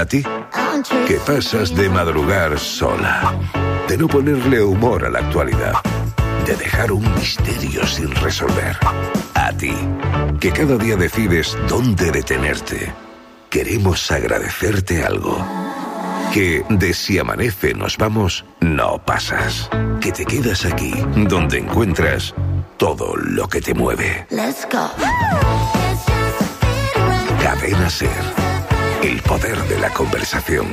¿A ti? ¿Qué pasas de madrugar sola? De no ponerle humor a la actualidad. De dejar un misterio sin resolver. A ti, que cada día decides dónde detenerte. Queremos agradecerte algo. Que de si amanece nos vamos, no pasas. Que te quedas aquí, donde encuentras todo lo que te mueve. Let's go. Cadena SER. El poder de la conversación.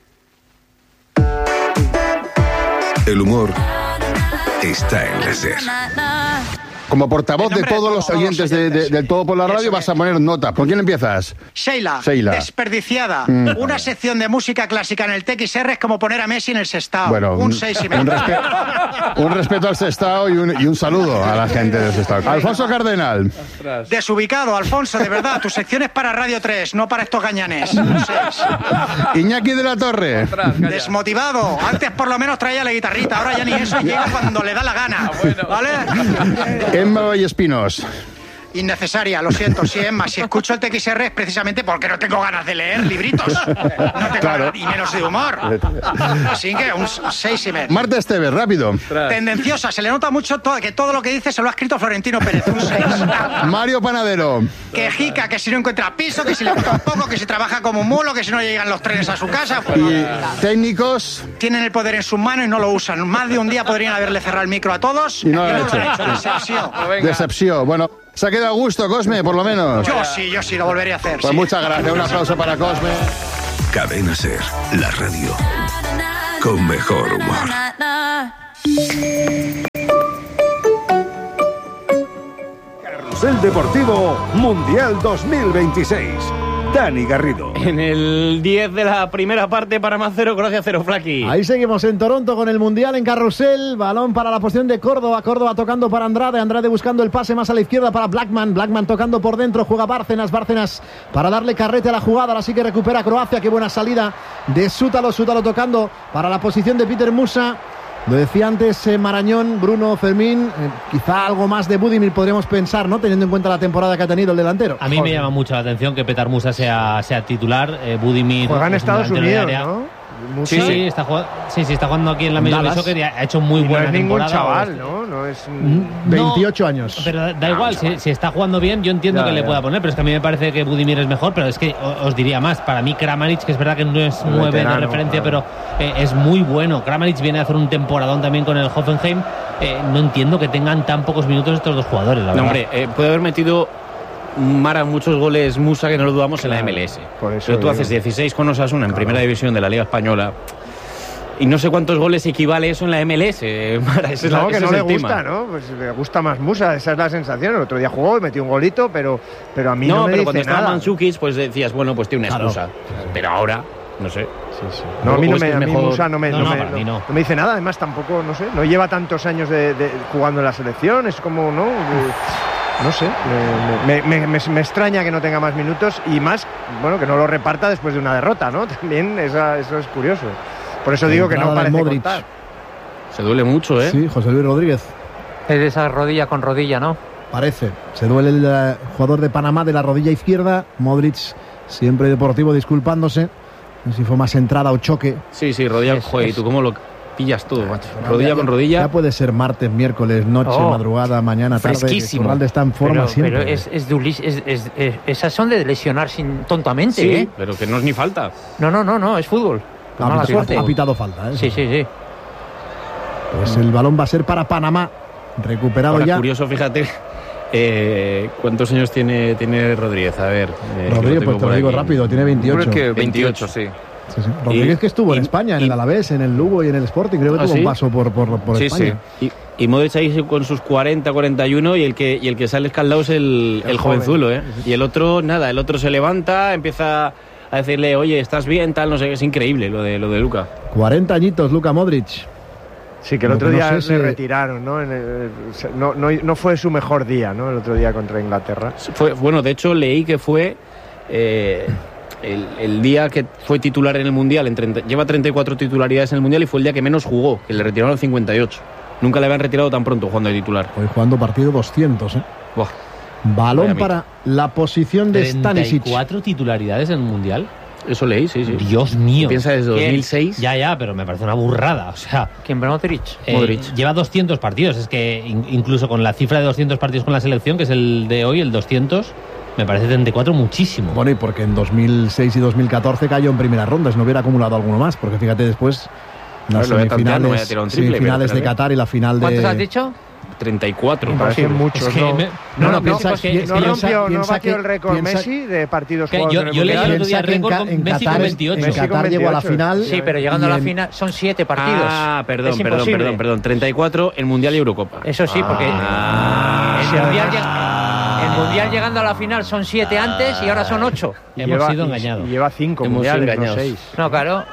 El humor está en la SER. Como portavoz de todos los oyentes del Todo por la Radio, vas a poner nota. ¿Por quién empiezas? Sheila. Desperdiciada. Una sección de música clásica en el TXR es como poner a Messi en el Sestao. Bueno, un 6,5. Un respeto al Sestao y un saludo a la gente del Sestao. Alfonso Cardenal. Desubicado, Alfonso, de verdad. Tu sección es para Radio 3, no para estos gañanes. Un 6. Iñaki de la Torre. Desmotivado. Antes por lo menos traía la guitarrita, ahora ya ni eso, llega cuando le da la gana. ¿Vale? Emma Vallespinos. Innecesaria, lo siento, sí, Emma. Si escucho el TXR es precisamente porque no tengo ganas de leer libritos. No tengo ganas, y menos de humor. Así que un 6,5. Marta Esteves, rápido. Tendenciosa, se le nota mucho que todo lo que dice se lo ha escrito Florentino Pérez. Un 6. Mario Panadero. Quejica, que si no encuentra piso, que si le gusta un poco, que si trabaja como un mulo, que si no llegan los trenes a su casa. Y técnicos. Tienen el poder en sus manos y no lo usan. Más de un día podrían haberle cerrado el micro a todos. Y no lo han hecho. Decepción. Decepción. Bueno, se ha quedado a gusto, Cosme, por lo menos. Yo sí, lo volvería a hacer. Pues sí. Muchas gracias, un aplauso para Cosme. Cadena SER, la radio con mejor humor. Carrusel Deportivo Mundial 2026. Dani Garrido. En el 10 de la primera parte, Panamá 0, Croacia 0, Flaki. Ahí seguimos en Toronto con el Mundial en carrusel. Balón para la posición de Córdoba. Córdoba tocando para Andrade. Andrade buscando el pase más a la izquierda para Blackman. Blackman tocando por dentro. Juega Bárcenas. Bárcenas para darle carrete a la jugada. Ahora sí que recupera Croacia. Qué buena salida de Sútalo. Sútalo tocando para la posición de Peter Musa. Lo decía antes Marañón, Bruno, Fermín, quizá algo más de Budimir podríamos pensar, ¿no? Teniendo en cuenta la temporada que ha tenido el delantero. A mí me llama mucho la atención que Petar Musa sea titular. Budimir juega en Estados Unidos, ¿no? Sí, está jugando aquí en la Major League Soccer y ha hecho muy buena temporada. No es ningún chaval, ¿no? No es 28 años. Pero da igual, si está jugando bien, yo entiendo que le pueda poner, pero es que a mí me parece que Budimir es mejor, pero es que os diría más, para mí Kramaric, que es verdad que no es 9 de referencia, pero es muy bueno. Kramaric viene a hacer un temporadón también con el Hoffenheim. No entiendo que tengan tan pocos minutos estos dos jugadores, la verdad. Hombre, puede haber metido muchos goles Musa, que no lo dudamos, en la MLS. Pero tú haces 16 con Osasuna en primera división de la Liga Española y no sé cuántos goles equivale eso en la MLS. Mara, ese no, es que no le tema. gusta, ¿no? Pues le gusta más Musa, esa es la sensación. El otro día jugó y metió un golito, pero a mí no me pero dice cuando estaba nada. Mandzukic, pues decías, bueno, pues tiene una excusa. Pero ahora, no sé. No, a mí, Musa no me dice nada, además tampoco, no sé, no lleva tantos años de jugando en la selección, es como, ¿no? No sé, me extraña que no tenga más minutos y más, bueno, que no lo reparta después de una derrota, ¿no? También eso es curioso. Por eso digo que no parece contar. Se duele mucho, ¿eh? Sí, José Luis Rodríguez. Es de esa rodilla con rodilla, ¿no? Parece. Se duele el jugador de Panamá de la rodilla izquierda. Modric, siempre deportivo, disculpándose. No sé si fue más entrada o choque. Sí, rodilla. ¿Y tú cómo lo pillas todo, macho? Rodilla con rodilla. Ya puede ser martes, miércoles, noche, madrugada, mañana, tarde. Fresquísimo. Ronaldo está en forma siempre. Pero esas son de lesionar tontamente, sí, ¿eh? Pero que no es ni falta. No, es fútbol. Ha pitado falta, ¿eh? Sí. Pues el balón va a ser para Panamá. Recuperado. Ahora, ya. Curioso, fíjate. ¿Cuántos años tiene Rodríguez? A ver. Rodríguez, pues te lo digo rápido, tiene 28. Creo que 28, sí. Rodríguez, que estuvo en España, en el Alavés, en el Lugo y en el Sporting, creo que tuvo un paso por España. Sí. Y Modric ahí con sus 40, 41 y el que sale escaldado es el jovenzulo, ¿eh? Y el otro, nada, el otro se levanta, empieza a decirle, oye, ¿estás bien? Tal, no sé, es increíble lo de Luka. 40 añitos, Luka Modric. Sí, que el otro día le retiraron, ¿no? No fue su mejor día, ¿no? El otro día contra Inglaterra. Bueno, de hecho leí que fue el día que fue titular en el Mundial. Lleva 34 titularidades en el Mundial y fue el día que menos jugó, que le retiraron 58. Nunca le habían retirado tan pronto jugando de titular. Hoy jugando partido 200, ¿eh? Buah. Balón para la posición de Stanisic. 34 titularidades en el Mundial. Eso leí, sí. Dios mío. ¿Piensa desde 2006? Ya, pero me parece una burrada. O sea, ¿quién? Modric. Lleva 200 partidos. Es que incluso con la cifra de 200 partidos con la selección, que es el de hoy, el 200, me parece 34 muchísimo. Bueno, y porque en 2006 y 2014 cayó en primeras rondas, no hubiera acumulado alguno más, porque fíjate después las semifinales de Qatar y la final de... ¿Cuántos has dicho? 34. Me parecen muchos. Es que no batió el récord Messi de partidos jugados en el Yo leí el otro día el Piensa récord que en Messi Qatar, con 28. en Qatar llegó a la final. Sí, pero llegando a la final son 7 partidos. Ah, perdón. 34 en Mundial y Eurocopa. Eso sí, porque el Mundial llegando a la final son 7 antes y ahora son 8. Hemos sido engañados. Lleva 5 mundiales, no 6. No, claro.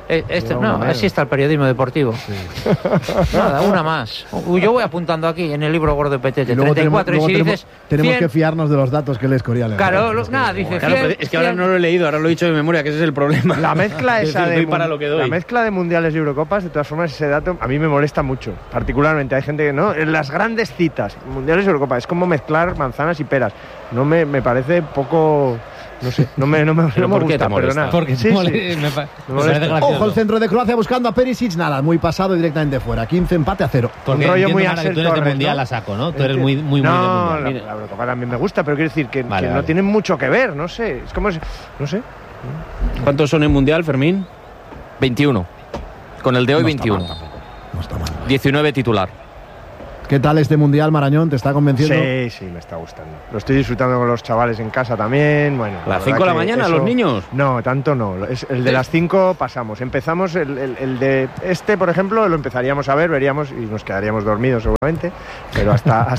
Así está el periodismo deportivo. Sí. Nada, una más. Yo voy apuntando aquí en el libro gordo de Petete. 34. Y si dices. Tenemos que fiarnos de los datos que lees Corial. Claro, dice. Claro, es que ahora no lo he leído, ahora lo he dicho de memoria, que ese es el problema. La mezcla esa la mezcla de mundiales y Eurocopas, de todas formas, ese dato a mí me molesta mucho. Particularmente, hay gente que no. En las grandes citas, mundiales y Eurocopas, es como mezclar manzanas y peras. No me parece poco. No sé, no me gusta, perdona. Porque sí. me parece gracioso. Ojo, el centro de Croacia buscando a Perisic, nada, muy pasado directamente fuera. 15, empate a 0. Porque un rollo muy Axel Torres, tú eres de mundial, la saco, ¿no? Tú eres muy de mundial. La Eurocopa también me gusta, pero quiero decir que no tienen mucho que ver, no sé. Es como, no sé. ¿Cuántos son en mundial, Fermín? 21. Con el de hoy, 21. No está mal. 19 titular. ¿Qué tal este mundial, Marañón? ¿Te está convenciendo? Sí, me está gustando. Lo estoy disfrutando con los chavales en casa también. Bueno, ¿a las 5 de la mañana, los niños? No, tanto no. El de las 5 pasamos. Empezamos el de este, por ejemplo, lo empezaríamos a ver, veríamos y nos quedaríamos dormidos seguramente. Pero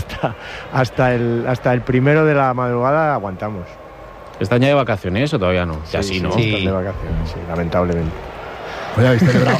hasta el primero de la madrugada aguantamos. ¿Están ya de vacaciones o todavía no? Ya sí, ¿no? Sí, están de vacaciones, sí, lamentablemente. Pues ya habéis celebrado.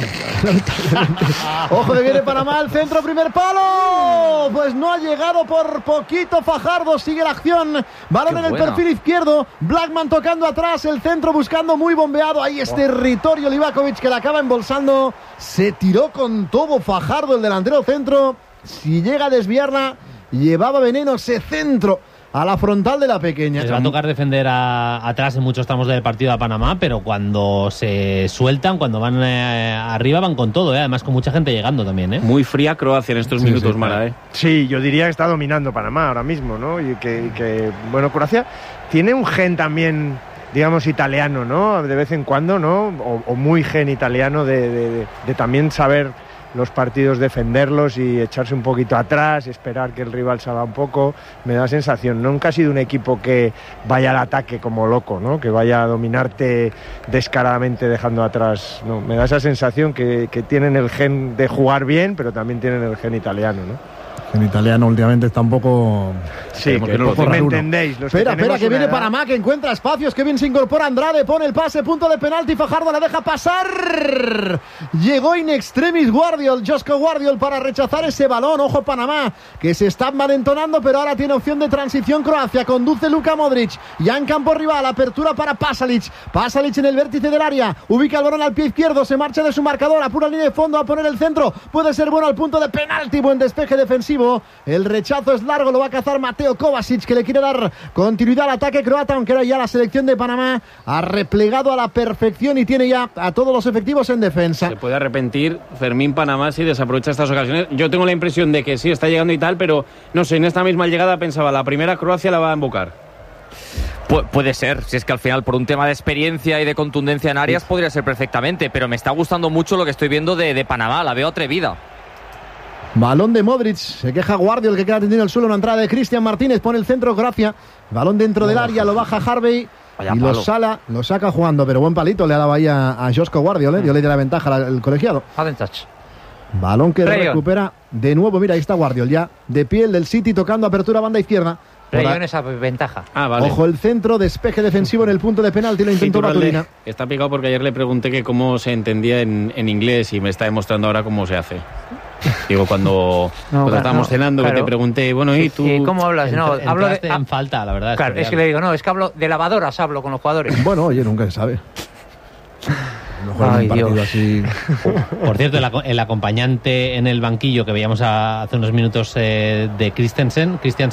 Ojo, que viene Panamá, el centro, primer palo. Pues no ha llegado por poquito Fajardo, sigue la acción. Balón en el perfil izquierdo. Blackman tocando atrás, el centro buscando muy bombeado. Ahí es territorio Livakovic que la acaba embolsando. Se tiró con todo Fajardo, el delantero centro. Si llega a desviarla, llevaba veneno ese centro a la frontal de la pequeña. Les va a tocar defender atrás en muchos tramos del partido a Panamá, pero cuando se sueltan, cuando van arriba, van con todo, además con mucha gente llegando también. Muy fría Croacia en estos minutos, Mara. Sí, yo diría que está dominando Panamá ahora mismo, ¿no? Y que Croacia tiene un gen también, digamos, italiano, ¿no? De vez en cuando, ¿no? O muy gen italiano de también saber los partidos, defenderlos y echarse un poquito atrás, esperar que el rival salga un poco. Me da sensación, nunca ha sido un equipo que vaya al ataque como loco, ¿no? Que vaya a dominarte descaradamente dejando atrás. No, me da esa sensación que tienen el gen de jugar bien, pero también tienen el gen italiano, ¿no? En italiano últimamente está un poco... Sí, que no me entendéis. Espera, que viene Panamá, que encuentra espacios, que bien se incorpora Andrade, pone el pase, punto de penalti, Fajardo la deja pasar. Llegó in extremis Josko Guardiol para rechazar ese balón. Ojo Panamá, que se está malentonando, pero ahora tiene opción de transición Croacia. Conduce Luka Modric, ya en campo rival, apertura para Pasalic en el vértice del área, ubica el balón al pie izquierdo, se marcha de su marcador, a pura línea de fondo a poner el centro, puede ser bueno al punto de penalti, buen despeje defensivo. El rechazo es largo, lo va a cazar Mateo Kovacic, que le quiere dar continuidad al ataque croata, aunque ahora ya la selección de Panamá ha replegado a la perfección y tiene ya a todos los efectivos en defensa. Se puede arrepentir Fermín Panamá si desaprovecha estas ocasiones. Yo tengo la impresión de que sí, está llegando y tal, pero no sé, en esta misma llegada pensaba, la primera Croacia la va a embocar. Puede ser, si es que al final por un tema de experiencia y de contundencia en áreas podría ser perfectamente, pero me está gustando mucho lo que estoy viendo de Panamá, la veo atrevida. Balón de Modric, se queja Guardiol, que queda tendido el suelo, una entrada de Cristian Martínez, pone el centro Gracia, balón dentro del área, lo baja Harvey y lo saca jugando, pero buen palito le ha dado ahí a Josko Guardiol, dio le la ventaja al colegiado. Balón que recupera de nuevo, mira, ahí está Guardiol ya, de pie el del City, tocando apertura banda izquierda. En esa ventaja. Vale. Ojo el centro, despeje defensivo en el punto de penalti, lo intentó Baturina. Está picado porque ayer le pregunté que cómo se entendía en inglés y me está demostrando ahora cómo se hace. Digo, cuando estábamos cenando, claro, que te pregunté, bueno, ¿y tú? ¿Cómo hablas? No, hablo en falta, la verdad. Claro, es que le digo, no, es que hablo de lavadoras, hablo con los jugadores. Bueno, oye, nunca se sabe. Ay, Dios. Así. Por cierto, el acompañante en el banquillo que veíamos hace unos minutos de Christensen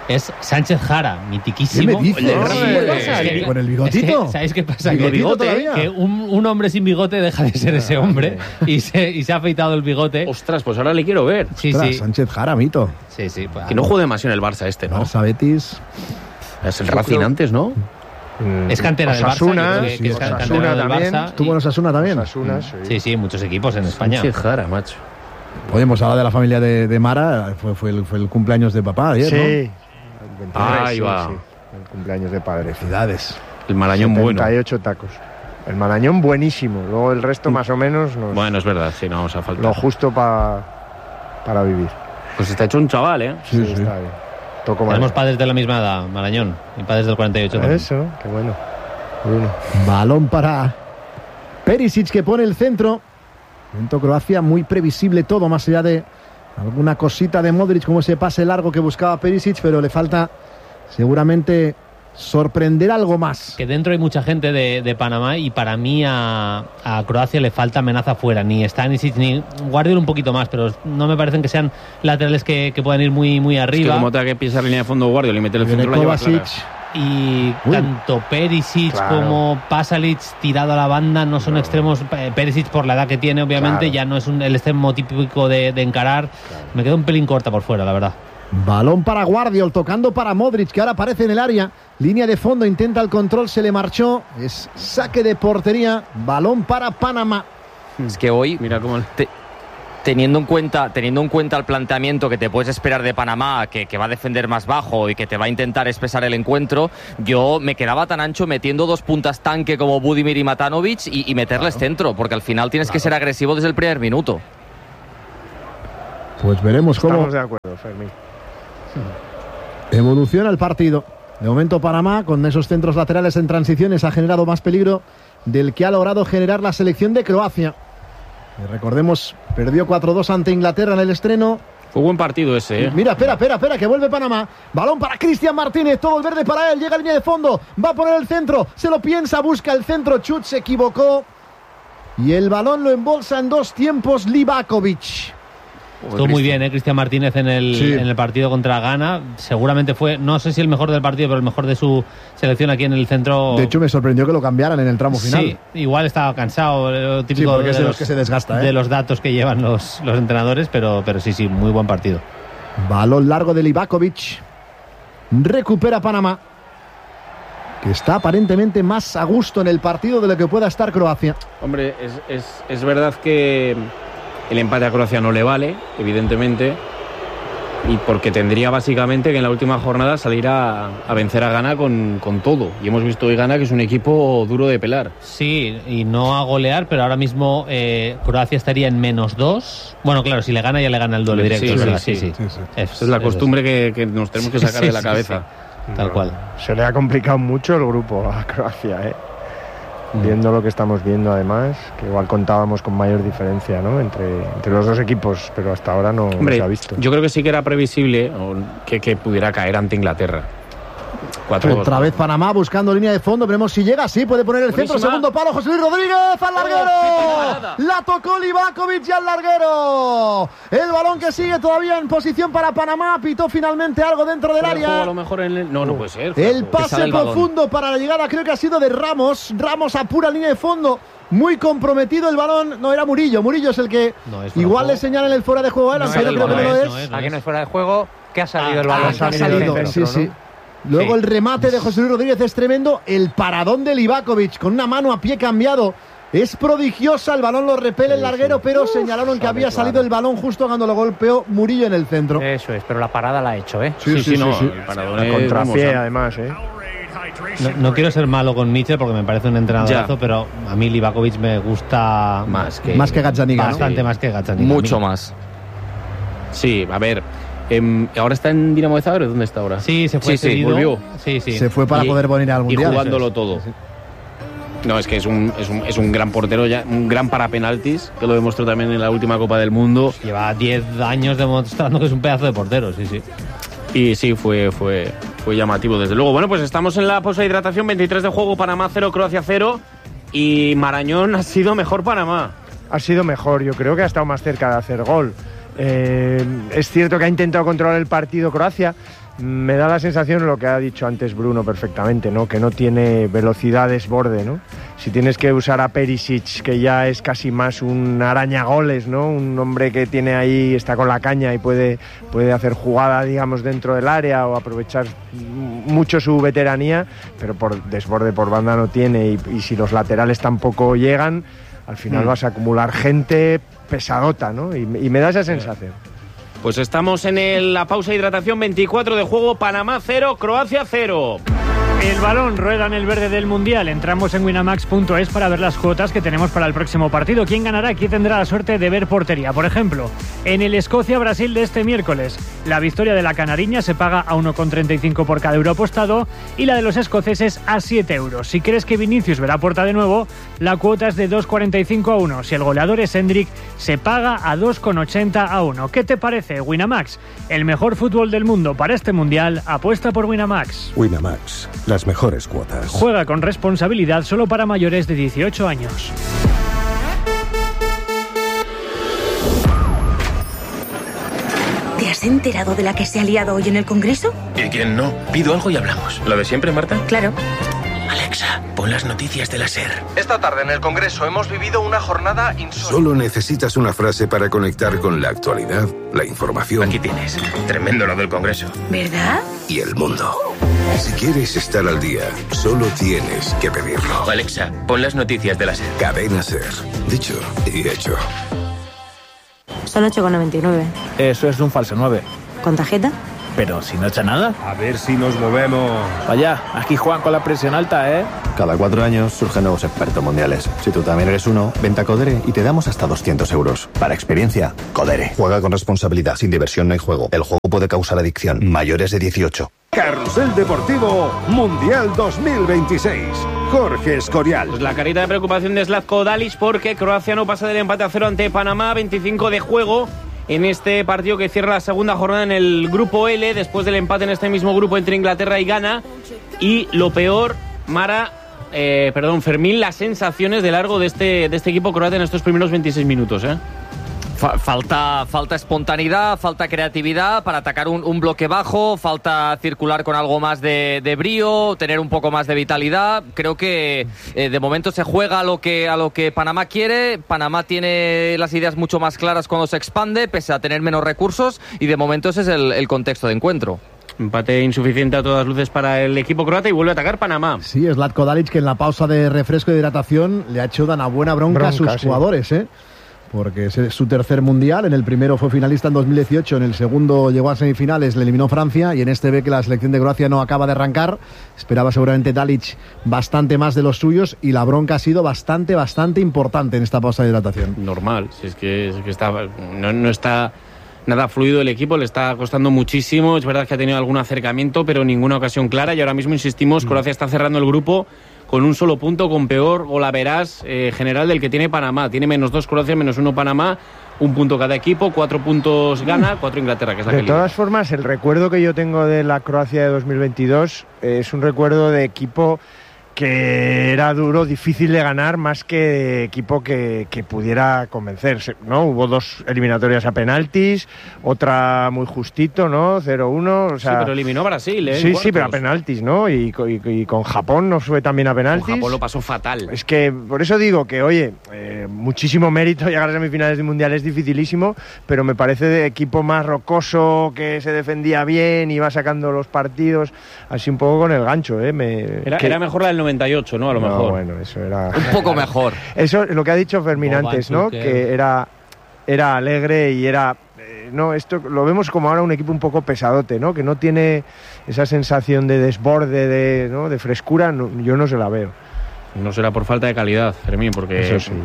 Es Sánchez Jara, mitiquísimo. ¿Qué me dices? ¿Con el bigotito? ¿Sabéis qué pasa? Que un hombre sin bigote deja de ser ese hombre y se ha afeitado el bigote. Ostras, pues ahora le quiero ver. Sí, Ostras, sí. Sánchez Jara, mito. Sí, sí. Pues, que no juegue más en el Barça ¿no? Barça, Betis. Es el Racing antes, ¿no? Es cantera del Osasuna, Barça. Que es cantera del también. Barça. ¿Estuvo en Osasuna también? Osasuna, Sí, muchos equipos en España. Sánchez Jara, macho. Podemos hablar de la familia de Mara. Fue el cumpleaños de papá ayer, ¿no? Sí. Ahí va. Sí. El cumpleaños de padre. Felicidades. El Marañón 78 tacos. El Marañón buenísimo. Luego el resto más o menos. Bueno, es verdad, sí, no vamos a faltar. Lo justo para vivir. Pues está hecho un chaval, ¿eh? Sí. Está bien. Tenemos padres de la misma edad, Marañón. Y padres del 48 también. Eso, qué bueno. Bruno. Balón para Perisic, que pone el centro. Momento Croacia, muy previsible todo, más allá de alguna cosita de Modric, como ese pase largo que buscaba Perisic, pero le falta seguramente sorprender algo más. Que dentro hay mucha gente de Panamá y para mí a Croacia le falta amenaza fuera. Ni Stanisic ni Guardiola un poquito más, pero no me parecen que sean laterales que puedan ir muy arriba. Es que como tenga que pisar línea de fondo Guardiola y meter el centro, la lleva clara. Y tanto Perisic como Pasalic tirado a la banda no son extremos. Perisic, por la edad que tiene, obviamente, ya no es el extremo típico de encarar. Me queda un pelín corta por fuera, la verdad. Balón para Guardiola, tocando para Modric, que ahora aparece en el área. Línea de fondo, intenta el control, se le marchó. Es saque de portería. Balón para Panamá. Es que hoy, mira cómo teniendo en cuenta el planteamiento que te puedes esperar de Panamá, que va a defender más bajo y que te va a intentar espesar el encuentro, yo me quedaba tan ancho metiendo dos puntas tanque como Budimir y Matanovic y meterles centro, porque al final tienes que ser agresivo desde el primer minuto. Pues veremos cómo Estamos de acuerdo, Fermín. evoluciona el partido. De momento Panamá, con esos centros laterales en transiciones, ha generado más peligro del que ha logrado generar la selección de Croacia. Y recordemos, perdió 4-2 ante Inglaterra en el estreno. Fue buen partido ese, ¿eh? Mira, espera, que vuelve Panamá. Balón para Cristian Martínez, todo el verde para él, llega a línea de fondo, va a poner el centro, se lo piensa, busca el centro, Chut se equivocó. Y el balón lo embolsa en dos tiempos Livakovic. Estuvo muy bien, Cristian Martínez en el partido contra Ghana. Seguramente fue, no sé si el mejor del partido, pero el mejor de su selección aquí en el centro. De hecho, me sorprendió que lo cambiaran en el tramo final. Sí, igual estaba cansado, típico porque es de los que se desgasta, de los datos que llevan los entrenadores, pero sí, muy buen partido. Balón largo de Livakovic. Recupera Panamá, que está aparentemente más a gusto en el partido de lo que pueda estar Croacia. Hombre, es verdad que el empate a Croacia no le vale, evidentemente, y porque tendría básicamente que en la última jornada salir a vencer a Ghana con todo. Y hemos visto hoy Ghana que es un equipo duro de pelar. Sí, y no a golear, pero ahora mismo Croacia estaría en -2. Bueno, claro, si le gana ya le gana el duelo directo. Sí. Es la costumbre que nos tenemos que sacar de la cabeza. Sí. Tal cual. Se le ha complicado mucho el grupo a Croacia, ¿eh? Viendo lo que estamos viendo, además, que igual contábamos con mayor diferencia, ¿no? entre los dos equipos, pero hasta ahora no se ha visto. Yo creo que sí que era previsible que pudiera caer ante Inglaterra. 4-2. Otra vez Panamá buscando línea de fondo. Veremos si llega. Sí, puede poner el centro. Segundo palo. José Luis Rodríguez al larguero. La tocó Livakovic y al larguero. El balón que sigue todavía en posición para Panamá. Pitó finalmente algo dentro del área. A lo mejor no puede ser. El pase profundo para la llegada, creo que ha sido de Ramos. Ramos apura línea de fondo. Muy comprometido el balón. No, era Murillo. Murillo es el que igual le señalan el fuera de juego. Creo que no lo es. Aquí no es fuera de juego. Que ha salido el balón. Ha salido. Sí. Luego el remate de José Luis Rodríguez es tremendo. El paradón de Livakovic con una mano a pie cambiado es prodigiosa. El balón lo repele el larguero, pero señalaron que había salido el balón justo cuando lo golpeó Murillo en el centro. Eso es, pero la parada la ha hecho, ¿eh? Sí. El paradón es contrapié, además, ¿eh? No quiero ser malo con Mitchell porque me parece un entrenadorazo, pero a mí Livakovic me gusta más que Gazzaniga, bastante más que Gazzaniga. Mucho más. Sí, a ver. ¿Ahora está en Dinamo de Zagreb? ¿Dónde está ahora? Sí, se fue. Sí, volvió. Sí. Se fue para poder venir al Mundial. Y jugándolo todo. No, es que es un gran portero, ya un gran para penaltis, que lo demostró también en la última Copa del Mundo. Lleva 10 años demostrando que es un pedazo de portero, sí. Y sí, fue llamativo, desde luego. Bueno, pues estamos en la pausa de hidratación, 23 de juego, Panamá 0, Croacia 0. Y Marañón ha sido mejor Panamá. Ha sido mejor, yo creo que ha estado más cerca de hacer gol. Es cierto que ha intentado controlar el partido Croacia, Me da la sensación lo que ha dicho antes Bruno perfectamente, ¿no? Que no tiene velocidad de desborde, ¿no? Si tienes que usar a Perisic, que ya es casi más un arañagoles, ¿no? Un hombre que tiene ahí, está con la caña y puede hacer jugada, digamos, dentro del área o aprovechar mucho su veteranía, pero por desborde por banda no tiene y si los laterales tampoco llegan, al final vas a acumular gente pesadota, ¿no? Y me da esa sensación. Pues estamos en la pausa de hidratación, 24 de juego, Panamá 0, Croacia 0. El balón rueda en el verde del Mundial. Entramos en winamax.es para ver las cuotas que tenemos para el próximo partido. ¿Quién ganará? ¿Quién tendrá la suerte de ver portería? Por ejemplo, en el Escocia-Brasil de este miércoles, la victoria de la canariña se paga a 1,35 por cada euro apostado y la de los escoceses a 7 euros. Si crees que Vinicius verá puerta de nuevo, la cuota es de 2,45 a 1. Si el goleador es Endrick, se paga a 2,80 a 1. ¿Qué te parece? Winamax, el mejor fútbol del mundo para este Mundial, apuesta por Winamax. Winamax, las mejores cuotas. Juega con responsabilidad solo para mayores de 18 años. ¿Te has enterado de la que se ha liado hoy en el Congreso? ¿Y quién no? Pido algo y hablamos. ¿Lo de siempre, Marta? Claro. Alexa, pon las noticias de la SER. Esta tarde en el Congreso hemos vivido una jornada insólita. Solo necesitas una frase para conectar con la actualidad, la información. Aquí tienes. Tremendo lo del Congreso. ¿Verdad? Y el mundo. Si quieres estar al día, solo tienes que pedirlo. Alexa, pon las noticias de la SER. Cadena SER. Dicho y hecho. Son 8,99. Eso es un falso 9. ¿Con tarjeta? Pero si no echa nada. A ver si nos movemos. Vaya, aquí juegan con la presión alta, ¿eh? Cada 4 años surgen nuevos expertos mundiales. Si tú también eres uno, vente a Codere y te damos hasta 200 euros. Para experiencia, Codere. Juega con responsabilidad. Sin diversión no hay juego. El juego puede causar adicción. Mayores de 18. Carrusel Deportivo Mundial 2026. Jorge Escorial. Pues la carita de preocupación de Zlatko Dalic porque Croacia no pasa del empate a 0 ante Panamá. 25 de juego en este partido que cierra la segunda jornada en el grupo L, después del empate en este mismo grupo entre Inglaterra y Ghana. Y lo peor, Fermín, las sensaciones de largo de este equipo croata en estos primeros 26 minutos, ¿eh? Falta espontaneidad, falta creatividad para atacar un bloque bajo, falta circular con algo más de brío, tener un poco más de vitalidad. Creo que de momento se juega a lo que Panamá quiere. Panamá tiene las ideas mucho más claras cuando se expande, pese a tener menos recursos, y de momento ese es el contexto de encuentro. Empate insuficiente a todas luces para el equipo croata y vuelve a atacar Panamá. Sí, es Zlatko Dalic, que en la pausa de refresco y de hidratación le ha hecho una buena bronca a sus jugadores, ¿eh? Porque es su tercer mundial. En el primero fue finalista en 2018, en el segundo llegó a semifinales, le eliminó Francia, y en este ve que la selección de Croacia no acaba de arrancar. Esperaba seguramente Dalic bastante más de los suyos, y la bronca ha sido bastante importante en esta pausa de hidratación. Normal, si es que está, no está nada fluido el equipo, le está costando muchísimo. Es verdad que ha tenido algún acercamiento, pero ninguna ocasión clara, y ahora mismo insistimos, Croacia está cerrando el grupo con un solo punto, con peor golaveras general del que tiene Panamá. Tiene -2 Croacia, -1 Panamá, un punto cada equipo, 4 puntos Ghana, 4 Inglaterra, que es la que de todas formas, el recuerdo que yo tengo de la Croacia de 2022 es un recuerdo de equipo que era duro, difícil de ganar, más que de equipo que pudiera convencerse, ¿no? Hubo 2 eliminatorias a penaltis, otra muy justito, ¿no? 0-1, o sea... Sí, pero eliminó a Brasil, ¿eh? Sí, pero a penaltis, ¿no? Y con Japón no fue también a penaltis. Con Japón lo pasó fatal. Es que, por eso digo que, oye, muchísimo mérito, llegar a semifinales del Mundial es dificilísimo, pero me parece de equipo más rocoso, que se defendía bien, iba sacando los partidos, así un poco con el gancho, ¿eh? Era mejor la del 98, ¿no? A lo mejor. Bueno, eso era... Un poco mejor. Eso es lo que ha dicho Fermín antes, ¿no? Que era alegre y era... no, esto lo vemos como ahora un equipo un poco pesadote, ¿no? Que no tiene esa sensación de desborde, ¿no? De frescura, no, yo no se la veo. No será por falta de calidad, Fermín, porque eso sí.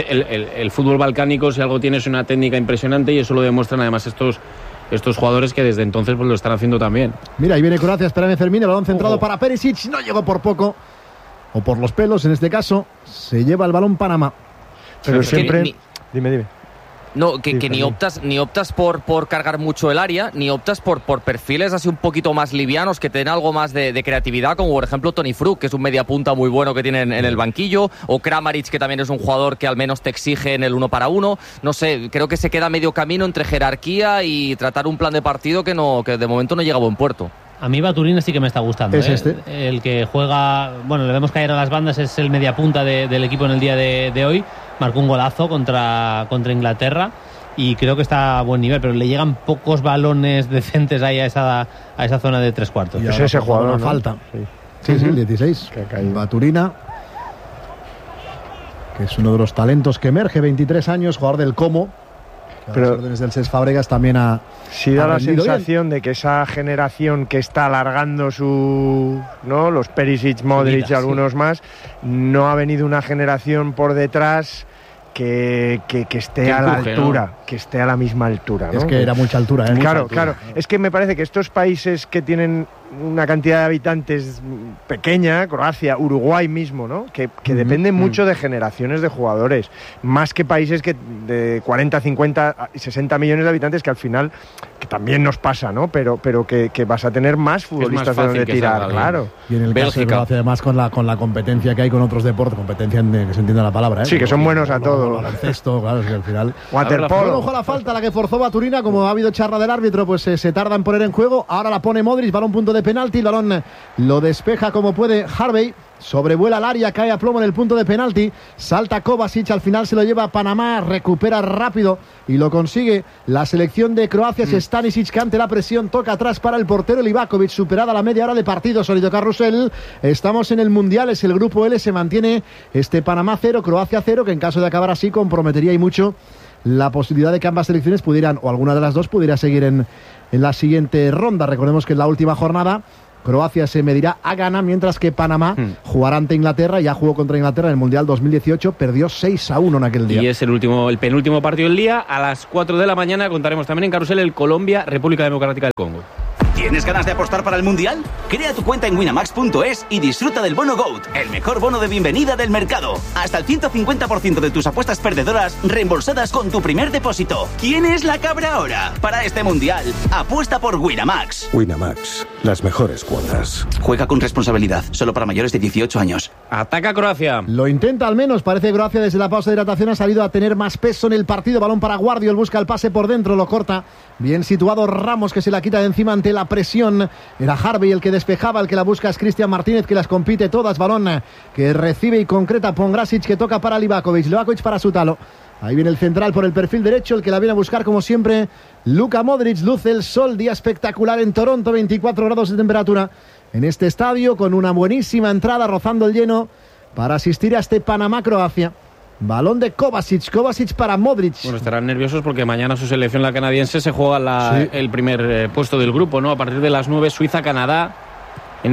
el fútbol balcánico, si algo tiene, es una técnica impresionante, y eso lo demuestran además estos jugadores que desde entonces pues lo están haciendo también. Mira, ahí viene Croacia, espérame Fermín, el balón centrado para Perisic, no llegó por poco, o por los pelos en este caso, se lleva el balón Panamá. Pero siempre... Dime. No, que ni optas por cargar mucho el área, ni optas por perfiles así un poquito más livianos, que te den algo más de creatividad, como por ejemplo Toni Kroos, que es un mediapunta muy bueno que tiene en el banquillo, o Kramaric, que también es un jugador que al menos te exige en el 1 para 1. No sé, creo que se queda medio camino entre jerarquía y tratar un plan de partido que de momento no llega a buen puerto. A mí Baturina sí que me está gustando. Es este. El que juega, bueno, le vemos caer a las bandas, es el mediapunta del equipo en el día de hoy. Marcó un golazo contra Inglaterra y creo que está a buen nivel, pero le llegan pocos balones decentes ahí a esa zona de 3/4. Y es ese jugador, una ¿no? falta. Sí, el 16. Baturina, que es uno de los talentos que emerge, 23 años, jugador del Como. Pero a las órdenes del Cesc Fàbregas también sí da la sensación de que esa generación que está alargando los Perisic, Modric y algunos más, no ha venido una generación por detrás que esté a la altura, ¿no? Que esté a la misma altura, ¿no? Es que era mucha altura, ¿eh? Claro. Es que me parece que estos países que tienen una cantidad de habitantes pequeña, Croacia, Uruguay mismo, ¿no? Que dependen mucho de generaciones de jugadores, más que países que de 40, 50, 60 millones de habitantes, que al final, que también nos pasa, ¿no? Pero que vas a tener más futbolistas de donde tirar, claro. Y en el caso de Croacia, además, con la competencia que hay con otros deportes, competencia que se entienda la palabra, ¿eh? Sí, que son buenos a todo. Baloncesto, claro, es que al final... Waterpolo. Ojo a la falta, la que forzó Baturina, como ha habido charla del árbitro, pues se tarda en poner en juego. Ahora la pone Modric, balón punto de penalti, el balón lo despeja como puede Harvey, sobrevuela el área, cae a plomo en el punto de penalti, salta Kovacic, al final se lo lleva a Panamá, recupera rápido y lo consigue la selección de Croacia. Stanisic, que ante la presión toca atrás para el portero Livakovic, superada la media hora de partido. Solito Carrusel, estamos en el Mundial, es el grupo L, se mantiene Panamá 0, Croacia 0, que en caso de acabar así comprometería y mucho la posibilidad de que ambas selecciones pudieran, o alguna de las dos pudiera seguir en la siguiente ronda. Recordemos que en la última jornada Croacia se medirá a Ghana, mientras que Panamá jugará ante Inglaterra. Ya jugó contra Inglaterra en el Mundial 2018, perdió 6-1 en aquel día. Y es el penúltimo partido del día. A las 4 de la mañana contaremos también en Carrusel el Colombia, República Democrática del Congo. ¿Tienes ganas de apostar para el Mundial? Crea tu cuenta en winamax.es y disfruta del bono GOAT, el mejor bono de bienvenida del mercado. Hasta el 150% de tus apuestas perdedoras reembolsadas con tu primer depósito. ¿Quién es la cabra ahora? Para este Mundial, apuesta por Winamax. Winamax, las mejores cuotas. Juega con responsabilidad, solo para mayores de 18 años. Ataca Croacia. Lo intenta al menos, parece que Croacia desde la pausa de hidratación ha salido a tener más peso en el partido. Balón para Guardiol, busca el pase por dentro, lo corta. Bien situado Ramos, que se la quita de encima ante la presión. Era Harvey el que despejaba, el que la busca es Cristian Martínez, que las compite todas. Balón que recibe y concreta Pongrasic, que toca para Livakovic para Sutalo. Ahí viene el central por el perfil derecho, el que la viene a buscar como siempre Luka Modric. Luce el sol, día espectacular en Toronto, 24 grados de temperatura en este estadio, con una buenísima entrada rozando el lleno para asistir a Panamá-Croacia. Balón de Kovacic para Modric. Bueno, estarán nerviosos porque mañana su selección, la canadiense, se juega el primer puesto del grupo, ¿no? A partir de las 9, Suiza-Canadá en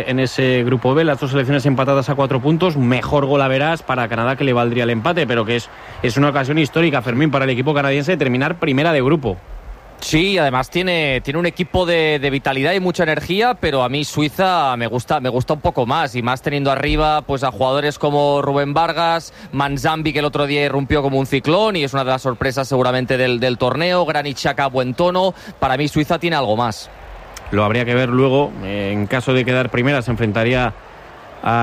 ese grupo B. Las dos selecciones empatadas a 4 puntos. Mejor gol a verás para Canadá, que le valdría el empate, pero que es una ocasión histórica, Fermín, para el equipo canadiense de terminar primera de grupo. Sí, además tiene un equipo de vitalidad y mucha energía, pero a mí Suiza me gusta un poco más, y más teniendo arriba pues a jugadores como Rubén Vargas, Manzambi, que el otro día irrumpió como un ciclón y es una de las sorpresas seguramente del torneo, Granit Xhaka a buen tono. Para mí Suiza tiene algo más. Lo habría que ver luego. En caso de quedar primera, se enfrentaría a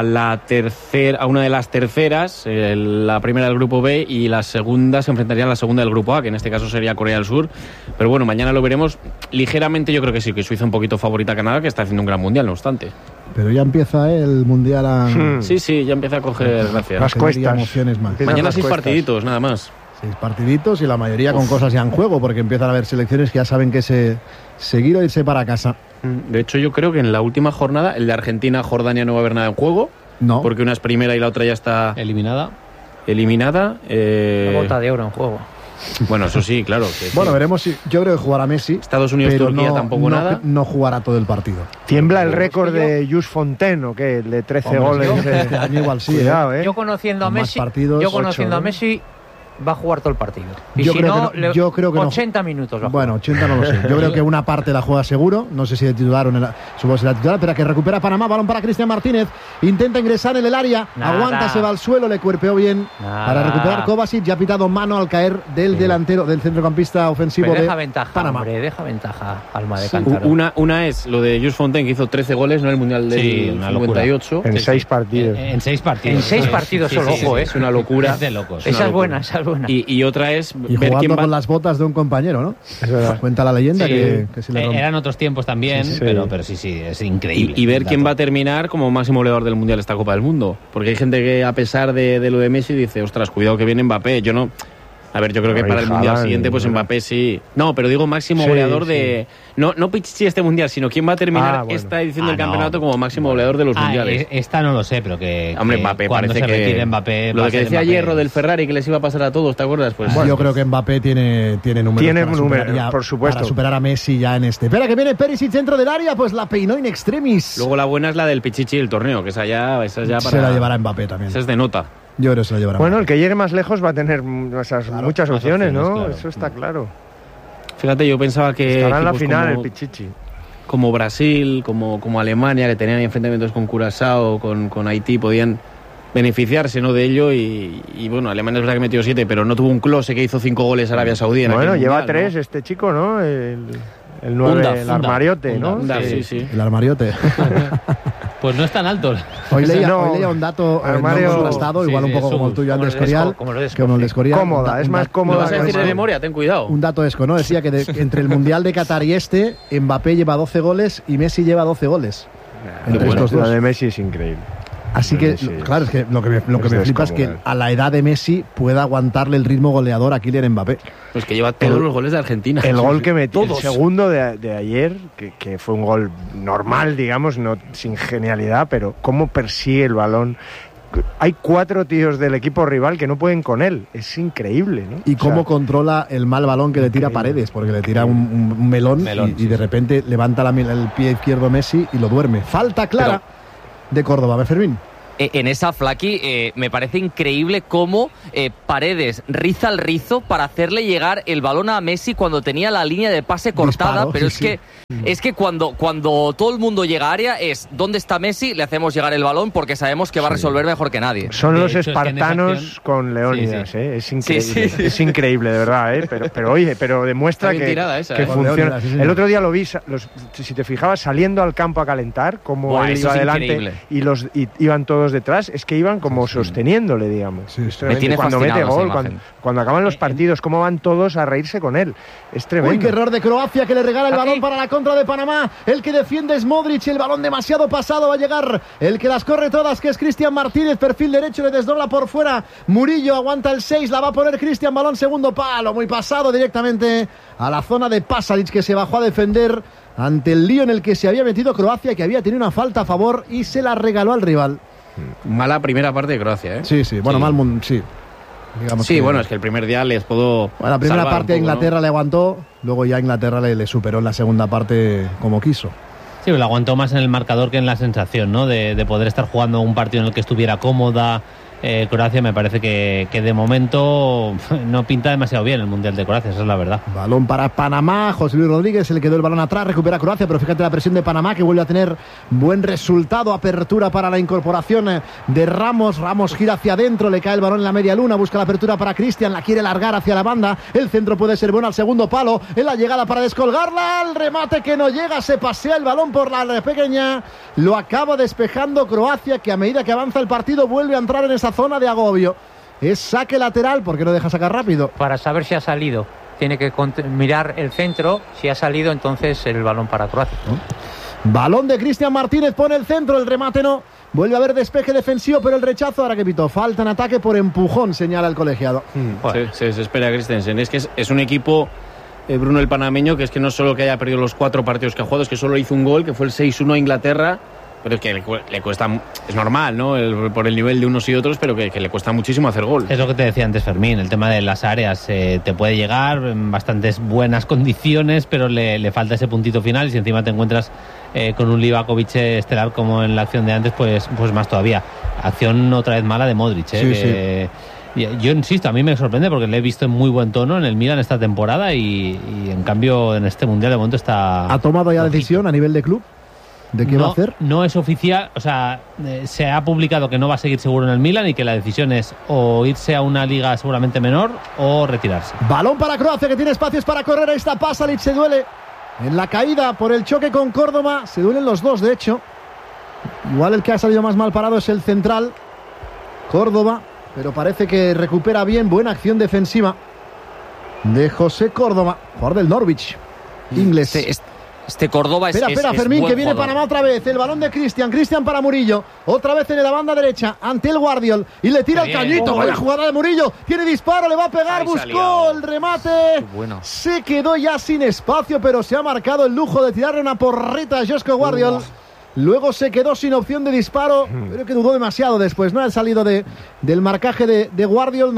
una de las terceras, la primera del grupo B, y la segunda se enfrentaría a la segunda del grupo A, que en este caso sería Corea del Sur. Pero bueno, mañana lo veremos. Ligeramente yo creo que sí, que Suiza un poquito favorita a Canadá, que está haciendo un gran mundial, no obstante. Pero ya empieza el mundial a... Sí, ya empieza a coger gracia. Las cuestas. Emociones más. Mañana 6 partiditos, nada más. 6 partiditos y la mayoría con cosas ya en juego, porque empiezan a haber selecciones que ya saben que seguir o irse para casa. De hecho, yo creo que en la última jornada, el de Argentina-Jordania, no va a haber nada en juego. No. Porque una es primera y la otra ya está... Eliminada. La bota de oro en juego. Bueno, eso sí, claro. Bueno, veremos si... Yo creo que jugará Messi. Estados Unidos-Turquía tampoco nada. No jugará todo el partido. ¿Tiembla el récord de Jules Fontaine o qué? El de 13 goles. Este año igual sí. Cuidado, Yo conociendo a Messi, va a jugar todo el partido. Y Yo si creo no, que no, yo creo que 80 minutos va a jugar. Bueno, 80 no lo sé. Yo creo que una parte la juega seguro. No sé si de titular o supongo si la titular, pero que recupera Panamá. Balón para Cristian Martínez. Intenta ingresar en el área. Aguanta, se va al suelo. Le cuerpeó bien para recuperar Kovacic. Ya ha pitado mano al caer del delantero, del centrocampista ofensivo Pero deja de ventaja, Panamá. hombre, deja ventaja Alma de Sí. Cántaro. Una es lo de Jules Fontaine, que hizo 13 goles, ¿no? El Mundial del 58. En 6 partidos. En 6 partidos. En 6 partidos solo, ojo, Es una locura. Es de locos. Esa es buena, esa es buena. Y otra es Y ver quién jugando va... con las botas de un compañero, ¿no? Cuenta la leyenda Sí. que se le rompe. Eran otros tiempos también, Sí, sí. pero sí, es increíble. Y ver quién va a terminar como máximo goleador del Mundial esta Copa del Mundo. Porque hay gente que, a pesar de lo de Messi, dice, ostras, cuidado que viene Mbappé. Yo no... A ver, yo creo que para el Mundial siguiente, pues Mbappé sí. No, pero digo máximo goleador de... No Pichichi este Mundial, sino quién va a terminar esta edición del campeonato como máximo goleador de los mundiales. Esta no lo sé, pero que... Hombre, Mbappé cuando parece se que... retire Mbappé... Lo va a que ser decía Mbappé. Hierro del Ferrari, que les iba a pasar a todos, ¿te acuerdas? Pues Yo creo que Mbappé tiene números, Tiene para números, superar ya- por supuesto. para superar a Messi ya en este. Espera que viene Perisic dentro del área, pues la peinó in extremis. Luego la buena es la del Pichichi del torneo, que esa ya para... Se la llevará Mbappé también. Esa es de nota. Yo creo que se la llevará. Bueno, el que llegue más lejos va a tener muchas opciones, ¿no? claro. Eso está claro. Fíjate, yo pensaba que Estará en la equipos final como- el Pichichi. como Brasil, como Alemania, que tenían enfrentamientos con Curazao, con Haití, podían beneficiarse, ¿no?, de ello. Y bueno, Alemania es verdad que metió 7, pero no tuvo un Klose que hizo 5 goles a Arabia Saudí en Bueno, aquel lleva mundial, 3 este chico, ¿no? El 9, Funda, el armariote, ¿no? Sí. El armariote. Pues no es tan alto. Hoy leía un dato armario- no contrastado, igual un poco como el tuyo, como Andrés el de Escorial. Esco, como el de Esco, Como el de Escorial. Cómoda, es más cómoda. ¿Lo vas a decir de memoria? Ten cuidado. Un dato Esco, ¿no? Decía que entre el Mundial de Qatar y Mbappé lleva 12 goles y Messi lleva 12 goles. Entre estos La dos. de Messi es increíble. Así que, Sí. claro, es que lo que me flipa es que descomunal. a la edad de Messi pueda aguantarle el ritmo goleador a Kylian Mbappé. Pues que lleva todos los goles de Argentina. El gol que metió, el Todos. segundo de ayer, que fue un gol normal, digamos, no sin genialidad, pero cómo persigue el balón. Hay 4 tíos del equipo rival que no pueden con él. Es increíble, ¿no? Y O cómo sea, controla el mal balón que le tira Paredes, porque le tira un melón y de repente levanta el pie izquierdo Messi y lo duerme. Falta clara de Córdoba, Fermín. En esa Flaky me parece increíble cómo Paredes riza el rizo para hacerle llegar el balón a Messi cuando tenía la línea de pase cortada, Disparo, pero sí, es que cuando todo el mundo llega a área es ¿dónde está Messi? Le hacemos llegar el balón porque sabemos que va a resolver mejor que nadie. son De los hecho, es que en esa espartanos acción- con Leónidas, Sí, ¿eh? Es increíble. Sí. Es increíble, de verdad, ¿eh? Pero oye, demuestra Está bien que, tirada esa, que con funciona. Leónidas, sí, señor. El otro día lo vi, si te fijabas, saliendo al campo a calentar, como Buah, él eso iba es adelante increíble. y iban todos detrás, es que iban como sosteniéndole, digamos. Sí, Es sí. tremendo. Me tiene Cuando mete fascinado esa gol, imagen. cuando acaban los partidos, cómo van todos a reírse con él. Es tremendo. Uy, qué error de Croacia que le regala el balón para la contra de Panamá. El que defiende es Modric, el balón demasiado pasado va a llegar. El que las corre todas, que es Cristian Martínez, perfil derecho, le desdobla por fuera. Murillo aguanta el 6, la va a poner Cristian, balón segundo palo, muy pasado directamente a la zona de Pasalic, que se bajó a defender ante el lío en el que se había metido Croacia, que había tenido una falta a favor y se la regaló al rival. Mala primera parte de Croacia, ¿eh? Sí, bueno, mal mundo, sí. Digamos Sí, que- bueno, es que el primer día les puedo. Bueno, la primera salvar parte un a poco, Inglaterra le aguantó, luego ya Inglaterra le superó en la segunda parte como quiso. Sí, pero lo aguantó más en el marcador que en la sensación, ¿no? De poder estar jugando un partido en el que estuviera cómoda. Croacia me parece que de momento no pinta demasiado bien el Mundial de Croacia, esa es la verdad. Balón para Panamá, José Luis Rodríguez, se le quedó el balón atrás, recupera Croacia, pero fíjate la presión de Panamá que vuelve a tener buen resultado, apertura para la incorporación de Ramos gira hacia adentro, le cae el balón en la media luna, busca la apertura para Cristian, la quiere largar hacia la banda, el centro puede ser bueno al segundo palo, en la llegada para descolgarla, el remate que no llega, se pasea el balón por la pequeña, lo acaba despejando Croacia, que a medida que avanza el partido vuelve a entrar en esa zona de agobio. Es saque lateral porque no deja sacar rápido. Para saber si ha salido, tiene que mirar el centro. Si ha salido, entonces el balón para Croacia. Balón de Cristian Martínez, pone el centro, el remate no. Vuelve a haber despeje defensivo, pero el rechazo, ahora que pitó, falta en ataque por empujón, señala el colegiado. Se desespera Christensen. Es que es un equipo, Bruno el panameño, que es que no solo que haya perdido los 4 partidos que ha jugado, es que solo hizo un gol, que fue el 6-1 a Inglaterra. Pero es que le cuesta, es normal, ¿no? Por el nivel de unos y otros, pero que le cuesta muchísimo hacer gol. Es lo que te decía antes, Fermín, el tema de las áreas te puede llegar en bastantes buenas condiciones, pero le falta ese puntito final y si encima te encuentras con un Livakovic estelar como en la acción de antes, pues más todavía. Acción otra vez mala de Modric, Sí, Yo insisto, a mí me sorprende porque le he visto en muy buen tono en el Milan esta temporada y en cambio en este Mundial de momento está... ¿Ha tomado ya decisión a nivel de club de qué va a hacer? No es oficial, o sea, se ha publicado que no va a seguir seguro en el Milan y que la decisión es o irse a una liga seguramente menor o retirarse. Balón para Croacia, que tiene espacios para correr. Ahí está Pasalic, se duele en la caída por el choque con Córdoba. Se duelen los dos, de hecho. Igual el que ha salido más mal parado es el central, Córdoba, pero parece que recupera bien. Buena acción defensiva de José Córdoba, jugador del Norwich, inglés. Este Córdoba es... Espera, Fermín, que viene Panamá otra vez. El balón de Cristian para Murillo. Otra vez en la banda derecha, ante el Guardiol. Y le tira el cañito. Vaya jugada de Murillo. Tiene disparo, le va a pegar. Buscó el remate. Bueno. Se quedó ya sin espacio, pero se ha marcado el lujo de tirarle una porrita a Josko Guardiol. Luego se quedó sin opción de disparo, pero que dudó demasiado después, ¿no? Ha salido del marcaje de Guardiol, no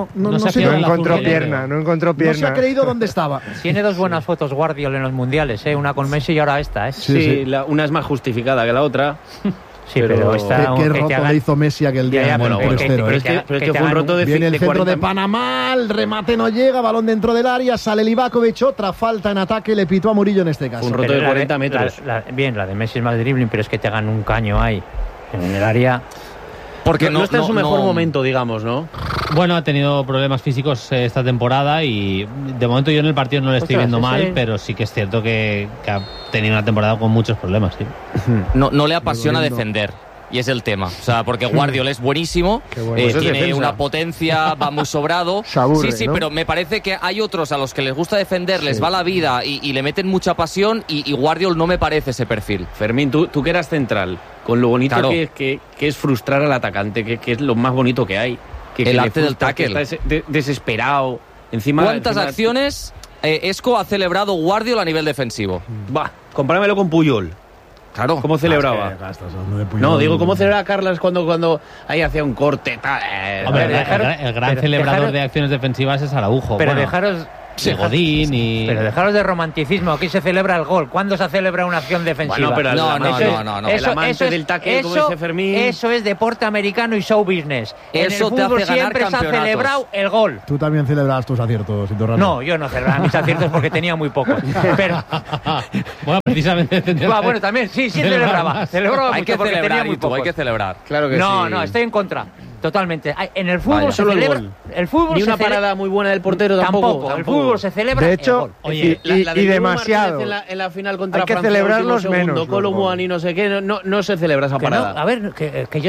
encontró pierna. No se ha creído dónde estaba. Tiene dos buenas fotos Guardiol en los mundiales, una con Messi y ahora esta, Sí. Una es más justificada que la otra. Sí, pero esta... ¿Qué roto le hizo Messi aquel día? Pero es que fue un roto de... Viene el centro 40... de Panamá, el remate no llega, balón dentro del área, sale Livakovic, otra falta en ataque, le pitó a Murillo en este caso. Un roto de 40 metros. La de Messi es más dribbling, pero es que te hagan un caño ahí, en el área... Porque no está en su mejor momento, digamos, ¿no? Bueno, ha tenido problemas físicos esta temporada y de momento yo en el partido no le estoy viendo mal, pero sí que es cierto que ha tenido una temporada con muchos problemas. Sí. No le apasiona defender. Y es el tema, o sea, porque Guardiol es buenísimo, tiene una potencia, va muy sobrado. Aburre, sí, ¿no? pero me parece que hay otros a los que les gusta defender, les va la vida y le meten mucha pasión y Guardiol no me parece ese perfil. Fermín, tú que eras central, con lo bonito claro. que es frustrar al atacante, que es lo más bonito que hay. El arte del tackle. Que está desesperado. ¿Cuántas acciones Esco ha celebrado Guardiol a nivel defensivo? Compáramelo con Puyol. Claro. ¿Cómo celebraba? No, digo, ¿cómo celebraba Carlas cuando ahí hacía un corte? Hombre, el gran celebrador de acciones defensivas es Araujo. Pero dejaros... Godín y... Pero dejaros de romanticismo, aquí se celebra el gol. ¿Cuándo se celebra una acción defensiva? Bueno, pero no. El amante del tackle, como dice Fermín... Eso es deporte americano y show business. Eso en el fútbol siempre se ha celebrado el gol. Tú también celebrabas tus aciertos, Indorrano. No, yo no celebraba mis aciertos porque tenía muy pocos. Pero... bueno, precisamente... bueno, también, sí celebraba. Celebraba hay mucho porque tenía muy pocos. Hay que celebrar. Claro que sí. No, estoy en contra. Totalmente. En el fútbol se celebra... El fútbol ni una parada muy buena del portero tampoco. El fútbol se celebra. De hecho, oye, la y demasiado. En la final contra hay que Francia, celebrarlos menos. Colomboani, no sé qué, no se celebra esa parada. No, a ver, que yo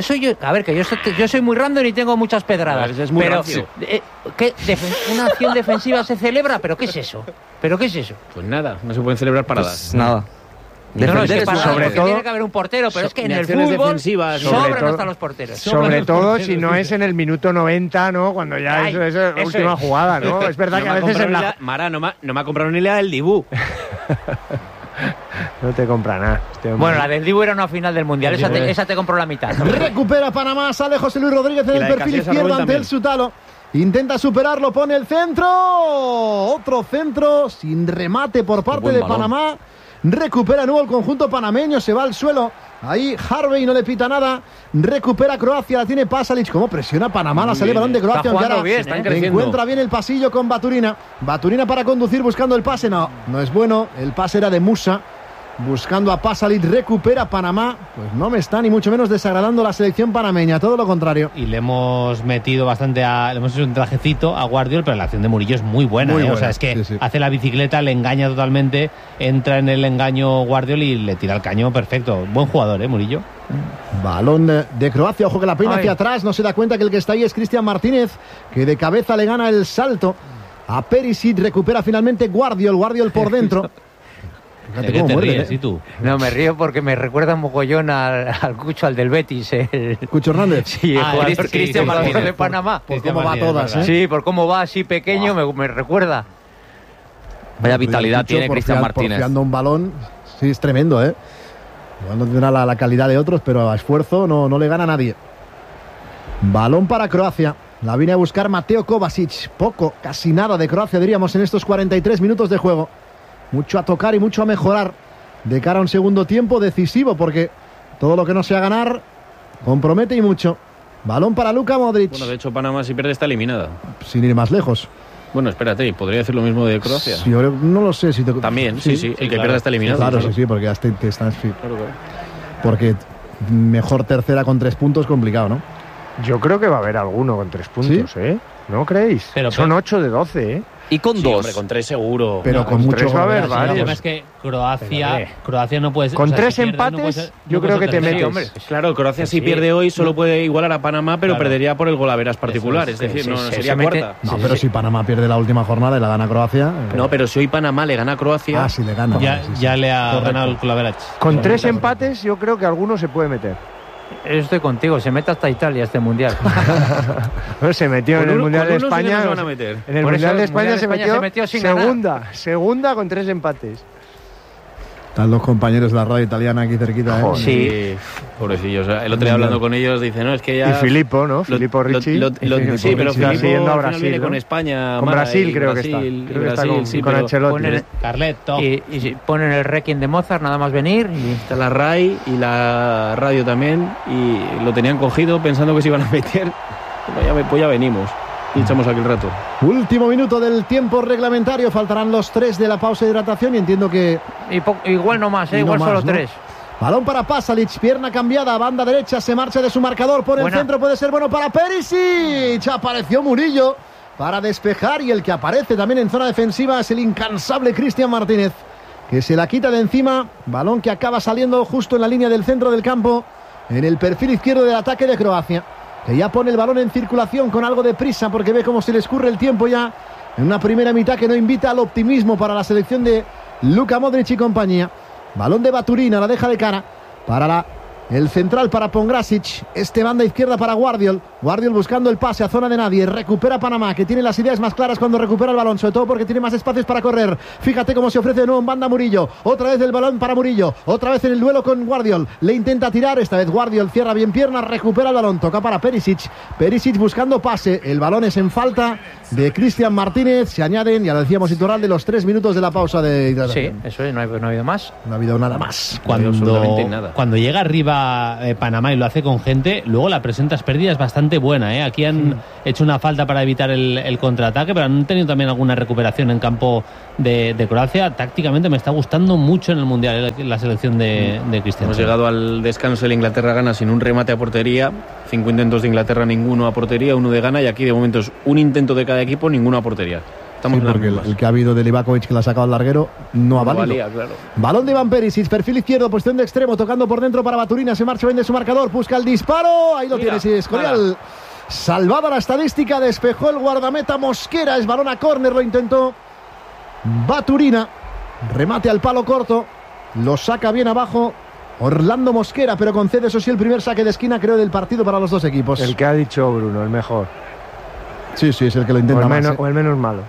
soy muy random y tengo muchas pedradas. Es muy pero rancio. Una acción defensiva se celebra, ¿pero qué es eso? Pues nada, no se pueden celebrar paradas. Pues nada. No, es que sobre todo tiene que haber un portero, pero es que en el fútbol sobran hasta los porteros. Sobre todo si no es en el minuto 90, ¿no? Cuando ya es la última jugada, ¿no? Es verdad que a veces en la... Mara, no me ha comprado ni la del Dibu. No te compra nada. Bueno, la del Dibu era una final del Mundial, esa te compró la mitad. Recupera Panamá, sale José Luis Rodríguez en el perfil izquierdo ante el Sutalo. Intenta superarlo, pone el centro. Otro centro sin remate por parte de Panamá. Recupera nuevo el conjunto panameño, se va al suelo. Ahí Harvey no le pita nada. Recupera Croacia, la tiene Pasalic. ¿Cómo presiona Panamá? La sale el balón de Croacia. Encuentra bien el pasillo con Baturina. Baturina para conducir buscando el pase. No es bueno. El pase era de Musa. Buscando a Pasalic, recupera Panamá. Pues no me está ni mucho menos desagradando la selección panameña, todo lo contrario. Y le hemos metido bastante le hemos hecho un trajecito a Guardiol, pero la acción de Murillo es muy buena. O sea, es que hace la bicicleta, le engaña totalmente, entra en el engaño Guardiol y le tira el caño perfecto. Buen jugador, Murillo. Balón de Croacia, ojo que la peina hacia atrás, no se da cuenta que el que está ahí es Cristian Martínez, que de cabeza le gana el salto a Perisic, recupera finalmente Guardiol por dentro. ¿Qué te ríes, ¿y tú? No, me río porque me recuerda un mogollón al Cucho, al del Betis. ¿Cucho Hernández? Sí, Cristian Martínez de Panamá. Por cómo va todas, ¿eh? Sí, por cómo va así pequeño, me recuerda. Vaya vitalidad tiene Cristian Martínez. Porfiando un balón, sí, es tremendo, ¿eh? Igual no tendrá la calidad de otros, pero a esfuerzo no le gana a nadie. Balón para Croacia. La viene a buscar Mateo Kovacic. Poco, casi nada de Croacia, diríamos, en estos 43 minutos de juego. Mucho a tocar y mucho a mejorar de cara a un segundo tiempo decisivo, porque todo lo que no sea ganar compromete y mucho. Balón para Luka Modric. Bueno, de hecho, Panamá si pierde está eliminada. Sin ir más lejos. Bueno, espérate, podría decir lo mismo de Croacia. Sí, yo no lo sé. Si También, sí. El que pierda está eliminado. Claro, sí, porque hasta estás. Porque mejor tercera con 3 puntos, complicado, ¿no? Yo creo que va a haber alguno con 3 puntos, ¿eh? ¿No creéis? Son 8 de 12, ¿eh? Y con 2. Hombre, con 3 seguro. Pero con mucho va a haber varios. El tema es que Croacia no puede ser. Con 3 empates, yo creo que te metes. Hombre, claro, Croacia si pierde hoy solo puede igualar a Panamá, pero perdería por el golaveras particular. Es decir, no sería cuarta. No, pero si Panamá pierde la última jornada y la gana Croacia. No, pero si hoy Panamá le gana a Croacia. Si le gana. Ya le ha ganado el golaveras. Con 3 empates, yo creo que alguno se puede meter. Estoy contigo, se mete hasta Italia este mundial. Se metió en el Mundial de España. En el Mundial de España se metió segunda con 3 empates. Están los compañeros de la radio italiana aquí cerquita. Sí, pobrecillos. El otro día hablando con ellos dice, no, es que ya... Y Filippo, ¿no? Filippo Ricci. Sí, pero Filippo siguiendo a Brasil, viene ¿no? con España. Con Brasil creo que está. Creo que está con Ancelotti. Carleto. Y ponen el Requiem de Mozart, nada más venir. Y está la RAI y la radio también. Y lo tenían cogido pensando que se iban a meter. Pues ya venimos. Y echamos aquí el rato. Último minuto del tiempo reglamentario. Faltarán los 3 de la pausa de hidratación y entiendo que... Igual no más, igual no solo 3. Balón para Pasalic, pierna cambiada, banda derecha, se marcha de su marcador, por el centro, puede ser bueno para Perisic. Apareció Murillo para despejar y el que aparece también en zona defensiva es el incansable Cristian Martínez, que se la quita de encima. Balón que acaba saliendo justo en la línea del centro del campo, en el perfil izquierdo del ataque de Croacia, que ya pone el balón en circulación con algo de prisa porque ve cómo se le escurre el tiempo ya en una primera mitad que no invita al optimismo para la selección de Luka Modric y compañía. Balón de Baturina, la deja de cara para el central para Pongrasic, banda izquierda para Guardiol buscando el pase a zona de nadie, recupera Panamá, que tiene las ideas más claras cuando recupera el balón, sobre todo porque tiene más espacios para correr. Fíjate cómo se ofrece de nuevo en banda Murillo, otra vez el balón para Murillo, otra vez en el duelo con Guardiol, le intenta tirar, esta vez Guardiol cierra bien piernas, recupera el balón, toca para Perisic buscando pase, el balón es en falta de Cristian Martínez, se añaden, ya lo decíamos, Iturralde, los 3 minutos de la pausa de hidratación. Sí, eso es, no ha habido más. No ha habido nada más. Cuando llega arriba Panamá y lo hace con gente, luego la presión tras pérdida es bastante buena, ¿eh? Aquí han hecho una falta para evitar el contraataque, pero han tenido también alguna recuperación en campo de Croacia. Tácticamente me está gustando mucho en el Mundial la selección de Cristiano. Hemos llegado al descanso, el Inglaterra gana sin un remate a portería, 5 intentos de Inglaterra, ninguno a portería, 1 de Ghana, y aquí de momento es un intento de cada equipo, ninguno a portería. Sí, porque el que ha habido de Livakovic, que le ha sacado al larguero, no ha valido. Claro. Balón de Iván Perisic, perfil izquierdo, posición de extremo, tocando por dentro para Baturina, se marcha bien de su marcador, busca el disparo, ahí lo tienes, y Escorial. Salvada la estadística, despejó el guardameta Mosquera, es balón a córner, lo intentó Baturina, remate al palo corto, lo saca bien abajo Orlando Mosquera, pero concede, eso sí, el primer saque de esquina, creo, del partido para los dos equipos. El que ha dicho Bruno, el mejor. Sí, es el que lo intenta más. O el menos malo.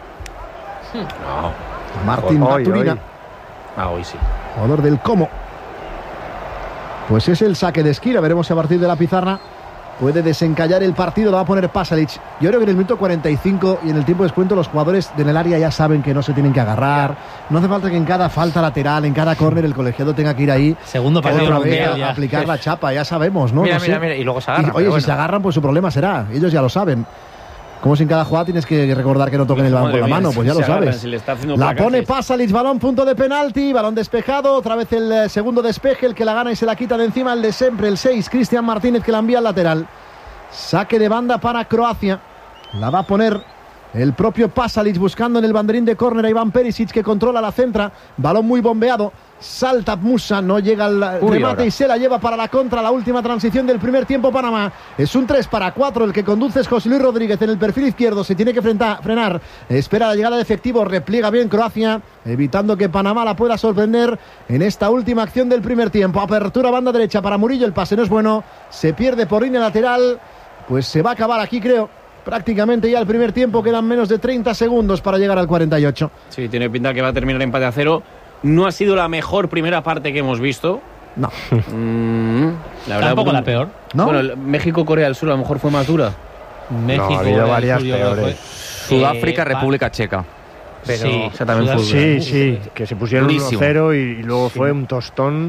No. Martín Baturina. Hoy sí. Jugador del Como. Pues es el saque de esquina. Veremos si a partir de la pizarra puede desencallar el partido. Lo va a poner Pasalic. Yo creo que en el minuto 45 y en el tiempo de descuento los jugadores del área ya saben que no se tienen que agarrar. No hace falta que en cada falta lateral, en cada córner, el colegiado tenga que ir ahí. Segundo partido a aplicar la chapa. Ya sabemos, ¿no? Mira. Y luego se agarran. Oye, si se agarran, pues su problema será. Ellos ya lo saben. Como si en cada jugada tienes que recordar que no toquen el balón con la mano, pues ya lo sabes. La pone Pasalic, balón, punto de penalti, balón despejado, otra vez el segundo despeje, el que la gana y se la quita de encima, el de siempre, el 6, Cristian Martínez, que la envía al lateral. Saque de banda para Croacia, la va a poner el propio Pasalic buscando en el banderín de córner a Iván Perisic, que controla la centra, balón muy bombeado. Salta Musa, no llega al remate ahora. Y se la lleva para la contra, la última transición del primer tiempo Panamá. Es un 3-4, el que conduce es José Luis Rodríguez en el perfil izquierdo, se tiene que frenar, espera la llegada de efectivo, repliega bien Croacia, evitando que Panamá la pueda sorprender en esta última acción del primer tiempo. Apertura banda derecha para Murillo, el pase no es bueno, se pierde por línea lateral, pues se va a acabar aquí, creo. Prácticamente ya el primer tiempo, quedan menos de 30 segundos para llegar al 48. Sí, tiene pinta que va a terminar empate a 0. No ha sido la mejor primera parte que hemos visto. No. La verdad, tampoco la peor. ¿No? Bueno, México-Corea del Sur a lo mejor fue más dura. México, ha habido varias peores. Sudáfrica, República Checa. Pero sí, o sea, también fue sí, que se pusieron 1-0 y luego fue un tostón.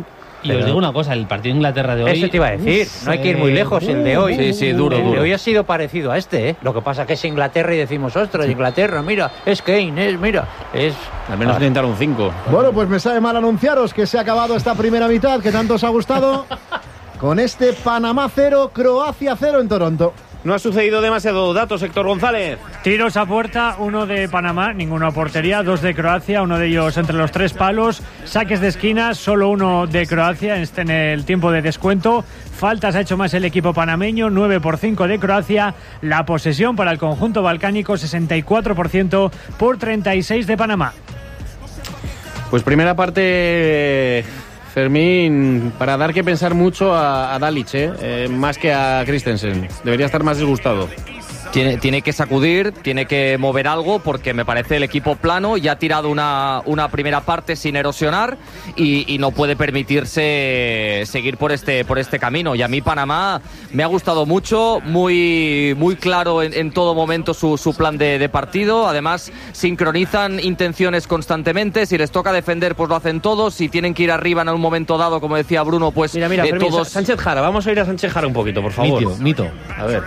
Y os digo una cosa, el partido de Inglaterra de hoy... Eso te iba a decir, no hay que ir muy lejos, el de hoy. Sí, duro. El de hoy ha sido parecido a este, Lo que pasa es que es Inglaterra y decimos, ostras, Inglaterra, mira, es Kane, es... Al menos intentaron 5. Bueno, pues me sabe mal anunciaros que se ha acabado esta primera mitad, que tanto os ha gustado, con este Panamá 0, Croacia 0 en Toronto. No ha sucedido demasiado. Datos, Héctor González. Tiros a puerta, 1 de Panamá, ninguno a portería, 2 de Croacia, uno de ellos entre los 3 palos. Saques de esquina, solo 1 de Croacia en el tiempo de descuento. Faltas ha hecho más el equipo panameño, 9-5 de Croacia. La posesión para el conjunto balcánico, 64% por 36 de Panamá. Pues primera parte, Fermín, para dar que pensar mucho a Dalic, más que a Christensen. Debería estar más disgustado. Tiene que sacudir, tiene que mover algo, porque me parece el equipo plano, ya ha tirado una primera parte sin erosionar y no puede permitirse seguir por este camino. Y a mí Panamá me ha gustado mucho, muy claro en todo momento su plan de partido. Además, sincronizan intenciones constantemente. Si les toca defender, pues lo hacen todos. Si tienen que ir arriba en un momento dado, como decía Bruno, pues mira, Fermín, todos... Sánchez Jara, vamos a ir a Sánchez Jara un poquito, por favor. Mito. A ver.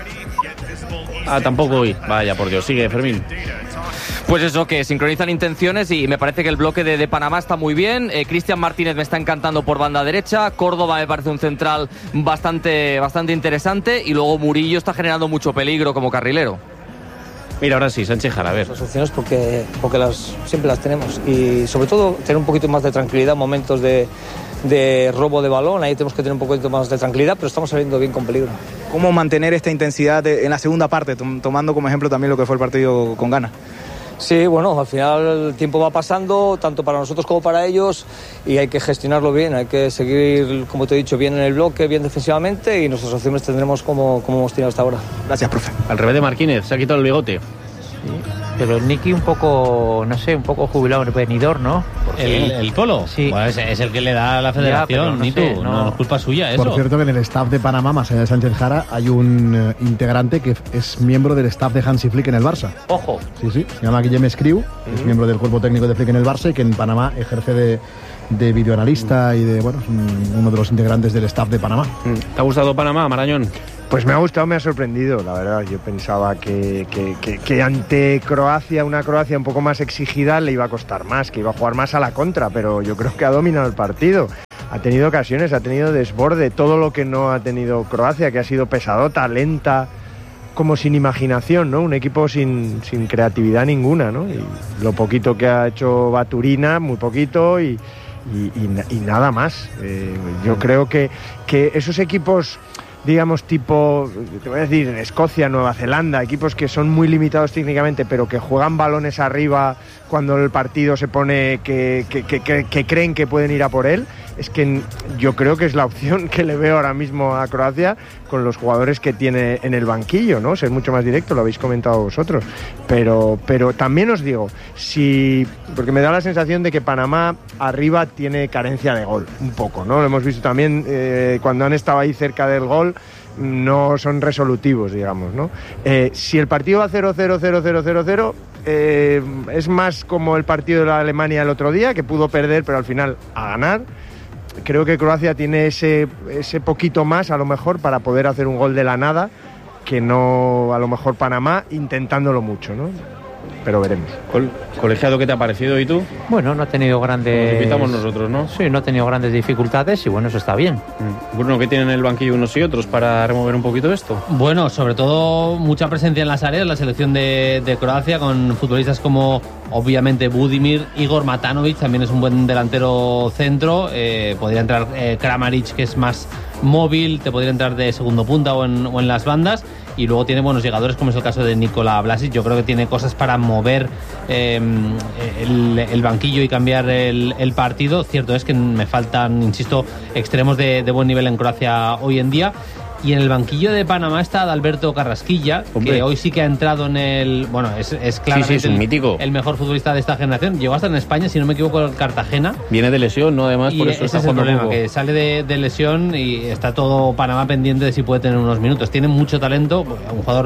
Tampoco hoy. Vaya, por Dios. Sigue, Fermín. Pues eso, que sincronizan intenciones y me parece que el bloque de Panamá está muy bien. Cristian Martínez me está encantando por banda derecha. Córdoba me parece un central bastante interesante. Y luego Murillo está generando mucho peligro como carrilero. Mira, ahora sí, Sánchez Jara, a ver. Las opciones porque siempre las tenemos. Y sobre todo tener un poquito más de tranquilidad en momentos de robo de balón. Ahí tenemos que tener un poquito más de tranquilidad, pero estamos saliendo bien con peligro. ¿Cómo mantener esta intensidad en la segunda parte, tomando como ejemplo también lo que fue el partido con Ghana? Sí, bueno, al final el tiempo va pasando, tanto para nosotros como para ellos, y hay que gestionarlo bien, hay que seguir, como te he dicho, bien en el bloque, bien defensivamente, y nuestras opciones tendremos como hemos tenido hasta ahora. Gracias, profe. Al revés de Marquínez, se ha quitado el bigote. Pero el Nicky un poco jubilado en venidor, ¿no? ¿El Colo? Sí. Bueno, es el que le da a la federación, ni tú. No es culpa suya eso. Por cierto, que en el staff de Panamá, más allá de Sánchez Jara, hay un integrante que es miembro del staff de Hansi Flick en el Barça. ¡Ojo! Sí, se llama Guillem Escriu, es miembro del cuerpo técnico de Flick en el Barça y que en Panamá ejerce de videoanalista y de, bueno, es uno de los integrantes del staff de Panamá. ¿Te ha gustado Panamá, Marañón? Pues me ha gustado, me ha sorprendido, la verdad. Yo pensaba que ante Croacia, una Croacia un poco más exigida, le iba a costar más, que iba a jugar más a la contra, pero yo creo que ha dominado el partido. Ha tenido ocasiones, ha tenido desborde, todo lo que no ha tenido Croacia, que ha sido pesadota, lenta, como sin imaginación, ¿no? Un equipo sin creatividad ninguna, ¿no? Y lo poquito que ha hecho Baturina, muy poquito, y nada más. Yo creo que esos equipos, digamos, tipo, te voy a decir, Escocia, Nueva Zelanda, equipos que son muy limitados técnicamente, pero que juegan balones arriba cuando el partido se pone que creen que pueden ir a por él, es que yo creo que es la opción que le veo ahora mismo a Croacia con los jugadores que tiene en el banquillo, ¿no? Ser mucho más directo, lo habéis comentado vosotros. Pero también os digo, porque me da la sensación de que Panamá arriba tiene carencia de gol, un poco, ¿no? Lo hemos visto también cuando han estado ahí cerca del gol, no son resolutivos, digamos, ¿no? Si el partido va 0-0-0-0-0-0, es más como el partido de la Alemania el otro día, que pudo perder, pero al final a ganar. Creo que Croacia tiene ese poquito más, a lo mejor, para poder hacer un gol de la nada, que no, a lo mejor, Panamá, intentándolo mucho, ¿no? Pero veremos. Colegiado, ¿qué te ha parecido? ¿Y tú? Bueno, no ha tenido grandes... Nos invitamos nosotros, ¿no? Sí, no ha tenido grandes dificultades y bueno, eso está bien. Bruno, ¿qué tienen en el banquillo unos y otros para remover un poquito esto? Bueno, sobre todo mucha presencia en las áreas, la selección de Croacia, con futbolistas como, obviamente, Budimir, Igor Matanovic, también es un buen delantero centro, podría entrar Kramaric, que es más móvil, te podría entrar de segundo punta o en las bandas, y luego tiene buenos llegadores, como es el caso de Nikola Vlasic. Yo creo que tiene cosas para mover el banquillo y cambiar el partido. Cierto es que me faltan, insisto, extremos de buen nivel en Croacia hoy en día. Y en el banquillo de Panamá está Adalberto Carrasquilla, que hoy sí que ha entrado en el... Bueno, es claramente es un mítico, el mejor futbolista de esta generación. Llegó hasta en España, si no me equivoco, el Cartagena. Viene de lesión, ¿no? Además, por eso ese está es el jugando problema, poco, que sale de lesión y está todo Panamá pendiente de si puede tener unos minutos. Tiene mucho talento, un jugador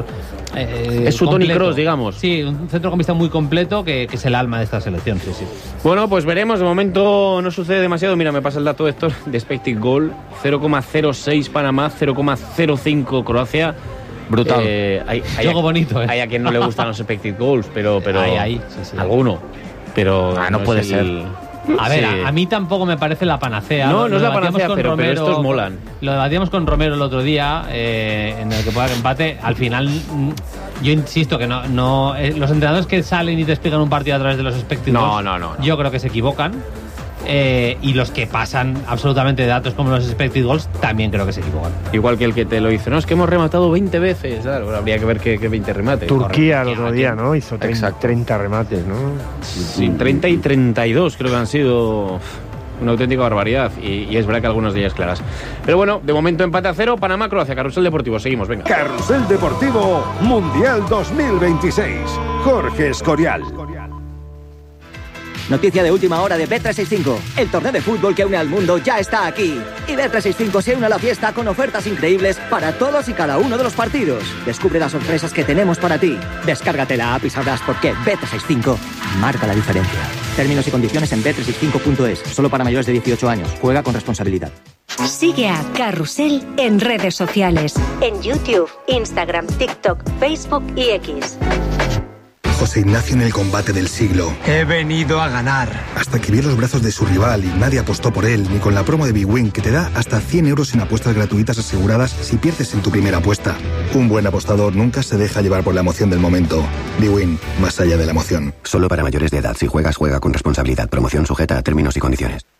Es su Toni Kroos, digamos. Sí, un centrocampista muy completo que es el alma de esta selección, sí. Bueno, pues veremos. De momento no sucede demasiado. Mira, me pasa el dato, Héctor, de expected goal. 0,06 Panamá, 0,05 Croacia. Brutal. Juego bonito, Hay a quien no le gustan los expected goals, pero sí. Alguno. Pero no puede ser. A ver, a mí tampoco me parece la panacea. No es la panacea, pero estos molan. Lo debatíamos con Romero el otro día, en el que pueda haber empate. Al final, yo insisto que no los entrenadores que salen y te explican un partido a través de los expected goals, yo creo que se equivocan. Y los que pasan absolutamente de datos como los expected goals también creo que se equivocan. Igual que el que te lo dice, no, es que hemos rematado 20 veces. Claro, habría que ver qué 20 remates. Turquía el otro día, ¿no? Hizo 30 remates, ¿no? Sí, 30 y 32 creo que han sido una auténtica barbaridad. Y es verdad que algunas de ellas claras. Pero bueno, de momento empate a 0, Panamá, Croacia, Carrusel Deportivo. Seguimos, venga. Carrusel Deportivo Mundial 2026. Jorge Escorial. Noticia de última hora de Bet365. El torneo de fútbol que une al mundo ya está aquí. Y Bet365 se une a la fiesta con ofertas increíbles para todos y cada uno de los partidos. Descubre las sorpresas que tenemos para ti. Descárgate la app y sabrás por qué Bet365 marca la diferencia. Términos y condiciones en bet365.es. Solo para mayores de 18 años. Juega con responsabilidad. Sigue a Carrusel en redes sociales. En YouTube, Instagram, TikTok, Facebook y X. José Ignacio en el combate del siglo. He venido a ganar. Hasta que vio los brazos de su rival y nadie apostó por él, ni con la promo de bwin que te da hasta 100 euros en apuestas gratuitas aseguradas si pierdes en tu primera apuesta. Un buen apostador nunca se deja llevar por la emoción del momento. bwin, más allá de la emoción. Solo para mayores de edad. Si juegas, juega con responsabilidad. Promoción sujeta a términos y condiciones.